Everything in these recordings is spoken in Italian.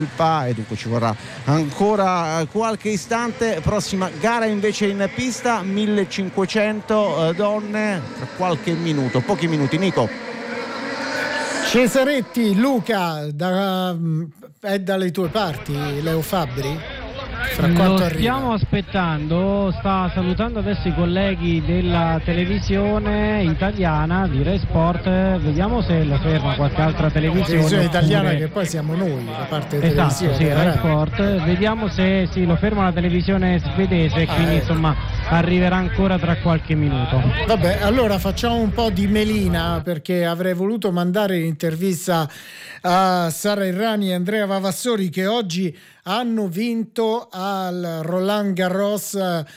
e dunque ci vorrà ancora qualche istante. Prossima gara invece in pista, 1500 donne, tra qualche minuto, pochi minuti. Nico. Cesaretti, Luca, è dalle tue parti Leo Fabbri? Fra quanto lo stiamo aspettando, sta salutando adesso i colleghi della televisione italiana di Rai Sport, vediamo se lo ferma qualche altra televisione italiana, che poi siamo noi, la parte televisiva, sì, Rai Sport, vediamo se lo ferma la televisione svedese, quindi insomma arriverà ancora tra qualche minuto. Vabbè, allora facciamo un po' di melina, perché avrei voluto mandare l'intervista a Sara Errani e Andrea Vavassori, che oggi hanno vinto al Roland Garros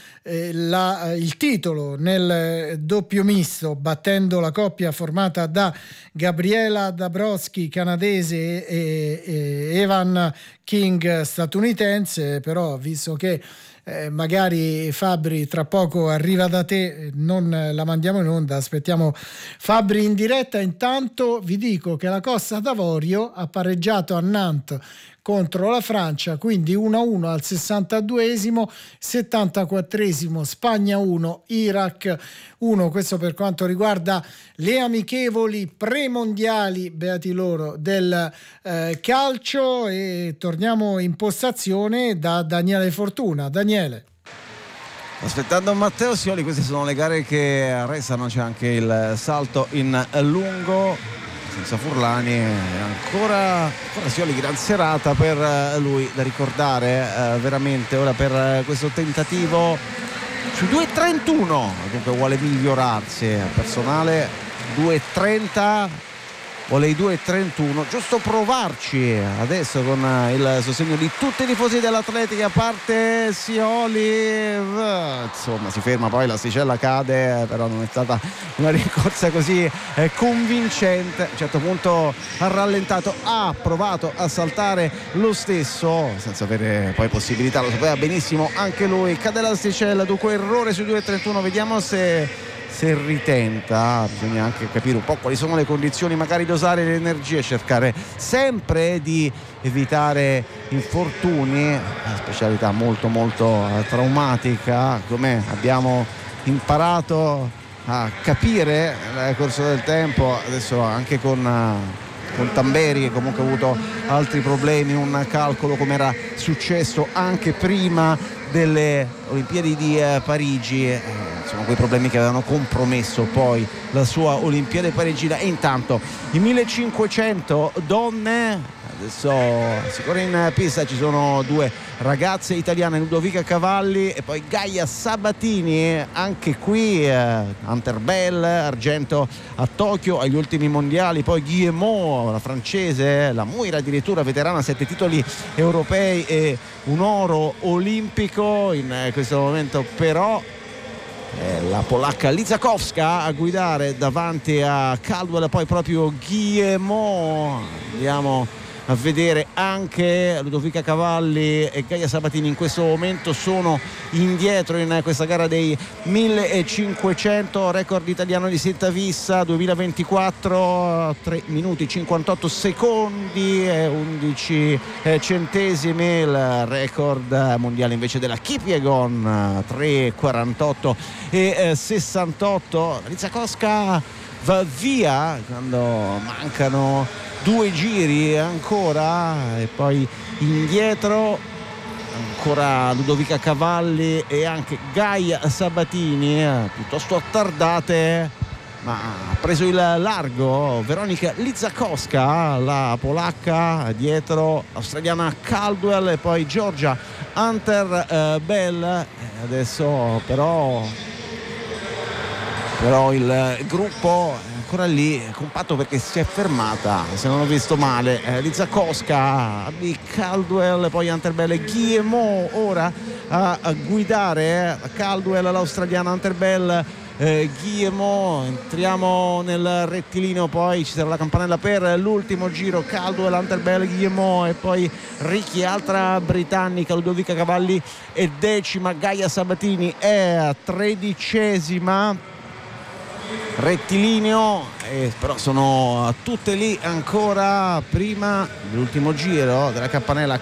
il titolo nel doppio misto, battendo la coppia formata da Gabriela Dabrowski, canadese, e Evan King, statunitense. Però, visto che magari Fabbri tra poco arriva da te, non la mandiamo in onda, aspettiamo Fabbri in diretta. Intanto vi dico che la Costa d'Avorio ha pareggiato a Nantes contro la Francia, quindi 1-1 al 62esimo, 74esimo Spagna 1, Iraq 1. Questo per quanto riguarda le amichevoli premondiali, beati loro, del calcio. E torniamo in postazione da Daniele Fortuna. Daniele. Aspettando Matteo Sioli, queste sono le gare che restano, c'è anche il salto in lungo senza Furlani, ancora Sioli, gran serata per lui da ricordare veramente ora per questo tentativo su 2.31, dunque vuole migliorarsi, personale 2.30, vuole i 2.31, giusto provarci adesso con il sostegno di tutti i tifosi dell'Atletica. Parte Sioli, insomma si ferma, poi l'asticella cade, però non è stata una rincorsa così convincente. A un certo punto ha rallentato, ha provato a saltare lo stesso senza avere poi possibilità, lo sapeva benissimo anche lui, cade l'asticella, dunque errore su 2.31. Vediamo se ritenta, bisogna anche capire un po' quali sono le condizioni, magari dosare le energie, cercare sempre di evitare infortuni, una specialità molto molto traumatica, come abbiamo imparato a capire nel corso del tempo, adesso anche con Tamberi, che comunque ha avuto altri problemi, un calcolo come era successo anche prima delle Olimpiadi di Parigi, sono quei problemi che avevano compromesso poi la sua Olimpiade parigina. E intanto i 1500 donne, adesso si corre in pista, ci sono due ragazze italiane, Ludovica Cavalli e poi Gaia Sabatini, anche qui Hunter Bell, argento a Tokyo agli ultimi mondiali, poi Guillemot, la francese, la Muira addirittura veterana, 7 titoli europei e un oro olimpico. In questo momento però la polacca Lizakowska a guidare davanti a Caldwell, poi proprio Guillemot. Andiamo a vedere anche Ludovica Cavalli e Gaia Sabatini in questo momento sono indietro in questa gara dei 1500, record italiano di Sintavissa 2024, 3 minuti 58 secondi e 11 centesimi, il record mondiale invece della Kipiegon 3:48 e 68. Lizakowska va via quando mancano 2 giri ancora e poi indietro ancora Ludovica Cavalli e anche Gaia Sabatini, piuttosto attardate, ma ha preso il largo Veronika Lizakowska, la polacca, dietro l'australiana Caldwell e poi Georgia Hunter Bell. Adesso però il gruppo è ancora lì compatto perché si è fermata, se non ho visto male, Lizakowska, Caldwell, poi Hunter Bell e Guillemot ora a guidare, Caldwell, l'australiana, Hunter Bell, Guillemot. Entriamo nel rettilineo, poi ci sarà la campanella per l'ultimo giro, Caldwell, Hunter Bell, Guillemot e poi Ricchi, altra britannica, Ludovica Cavalli è decima, Gaia Sabatini è 13ª, rettilineo, però sono tutte lì ancora prima dell'ultimo giro della campanella.